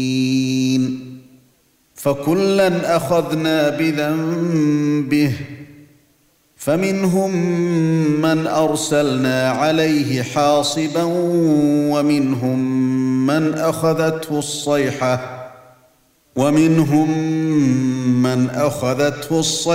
فكلا أخذنا بذنبه فمنهم من أرسلنا عليه حاصبا ومنهم من أخذته الصيحة